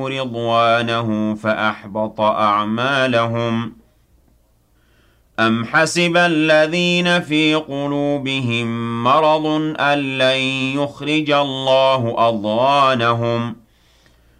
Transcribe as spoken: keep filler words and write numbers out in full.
الله رضوانه فأحبط أعمالهم أم حسب الذين في قلوبهم مرض أن لن يخرج الله أضغانهم